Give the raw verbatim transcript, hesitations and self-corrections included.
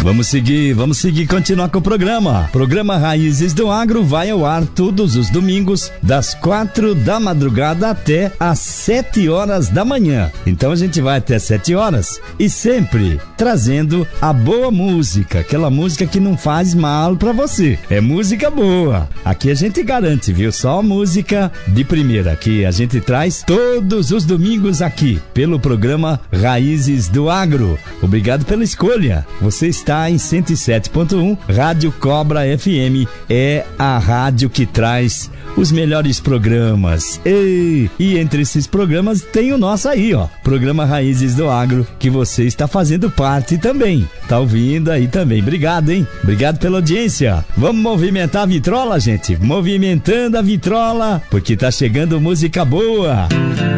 Vamos seguir, vamos seguir, continuar com o programa. Programa Raízes do Agro vai ao ar todos os domingos, das quatro da madrugada até às sete horas da manhã. Então a gente vai até sete horas e sempre trazendo a boa música, aquela música que não faz mal pra você. É música boa. Aqui a gente garante, viu? Só música de primeira que a gente traz todos os domingos aqui pelo programa Raízes do Agro. Obrigado pela escolha. Você está em cento e sete ponto um, Rádio Cobra F M. É a rádio que traz os melhores programas. Ei, e entre esses programas tem o nosso aí, ó. Programa Raízes do Agro, que você está fazendo parte também. Tá ouvindo aí também. Obrigado, hein? Obrigado pela audiência. Vamos movimentar a vitrola, gente. Movimentando a vitrola, porque tá chegando música boa.